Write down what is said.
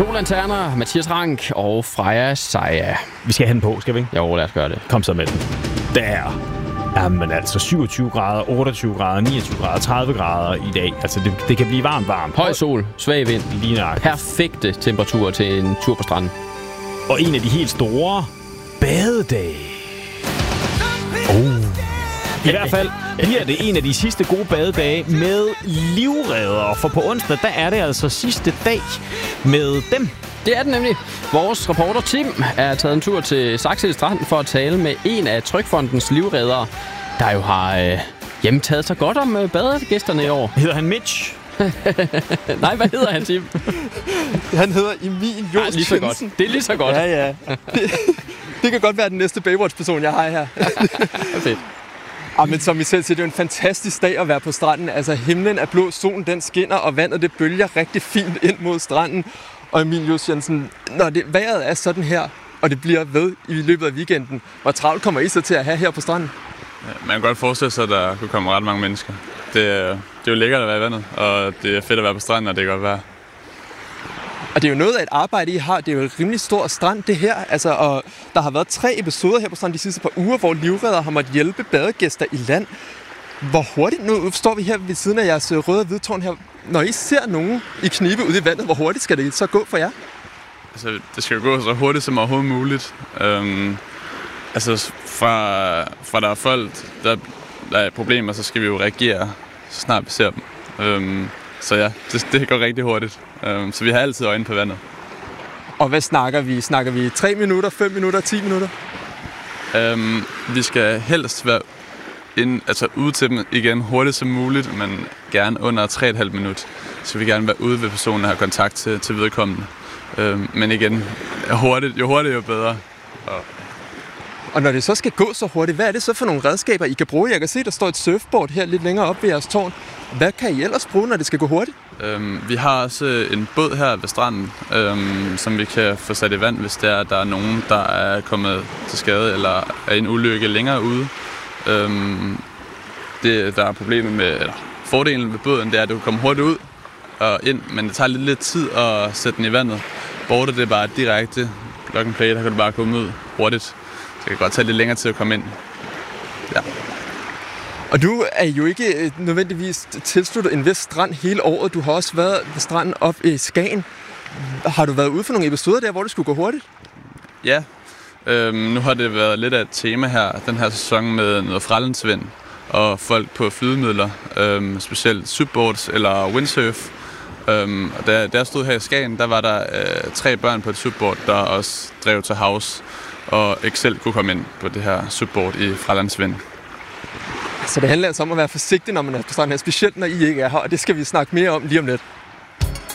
To lanterner, Mathias Rank og Freja Seja. Vi skal have den på, skal vi ikke? Jo, lad os gøre det. Kom så med den. Der. Jamen altså 27 grader, 28 grader, 29 grader, 30 grader i dag. Altså det kan blive varmt. Høj sol, svag vind. Lige nøjagtigt. Perfekte temperaturer til en tur på stranden. Og en af de helt store badedage. I hvert fald bliver det en af de sidste gode badedage med livredder. For på onsdag, der er det altså sidste dag med dem. Det er den nemlig. Vores reporter Tim er taget en tur til Saxil Strand for at tale med en af Trygfondens livreddere, der jo har taget sig godt om badegæsterne i år. Hedder han Mitch? Nej, hvad hedder han, Tim? Han hedder Emil Jost lige så godt. Det er lige så godt. Ja. Det kan godt være den næste Baywatch-person, jeg har her. Fedt. Men som I selv siger, det er jo en fantastisk dag at være på stranden. Altså himlen er blå, solen den skinner, og vandet det bølger rigtig fint ind mod stranden. Og Emil Jost Jensen, når vejret er sådan her, og det bliver ved i løbet af weekenden, hvor travlt kommer I så til at have her på stranden? Ja, man kan godt forestille sig, at der kunne komme ret mange mennesker. Det er jo lækkert at være i vandet, og det er fedt at være på stranden, og det kan godt være. Og det er jo noget af et arbejde, I har. Det er jo en rimelig stor strand, det her. Altså, og der har været 3 episoder her på stranden de sidste par uger, hvor livreddere har måttet hjælpe badegæster i land. Hvor hurtigt, nu står vi her ved siden af jeres røde og hvide tårn her. Når I ser nogen i knibe ude i vandet, hvor hurtigt skal det så gå for jer? Altså, det skal jo gå så hurtigt som overhovedet muligt. Fra der er folk, der er problemer, så skal vi jo reagere, så snart vi ser dem. Så ja, det går rigtig hurtigt. Så vi har altid øjne på vandet. Og hvad snakker vi? Snakker vi 3 minutter, 5 minutter, 10 minutter? Vi skal helst være ude til dem igen hurtigt som muligt, men gerne under 3,5 minut. Så vi gerne være ude ved personen og have kontakt til vedkommende. Men igen, jo hurtigt jo bedre. Og når det så skal gå så hurtigt, hvad er det så for nogle redskaber, I kan bruge? Jeg kan se, der står et surfboard her lidt længere oppe ved jeres tårn. Hvad kan I ellers bruge, når det skal gå hurtigt? Vi har også en båd her ved stranden, som vi kan få sat i vand, hvis der er nogen, der er kommet til skade eller er i en ulykke længere ude. Der er problemet med, eller fordelen ved båden, det er, at du kan komme hurtigt ud og ind, men det tager lidt tid at sætte den i vandet. Bordet det er bare direkte plug and play, der kan du bare komme ud hurtigt. Det kan godt tage lidt længere tid at komme ind. Ja. Og du er jo ikke nødvendigvis tilsluttet en vis strand hele året. Du har også været ved stranden op i Skagen. Har du været ude for nogle episoder der, hvor det skulle gå hurtigt? Ja. Nu har det været lidt af et tema her, den her sæson med noget fralandsvind og folk på flydemidler, specielt subboards eller windsurf. Og da jeg stod her i Skagen, der var der 3 børn på et subboard, der også drev til havs og ikke selv kunne komme ind på det her subboard i fralandsvind. Så det handler altså om at være forsigtig, når man er på stranden her, specielt når I ikke er her, og det skal vi snakke mere om lige om lidt.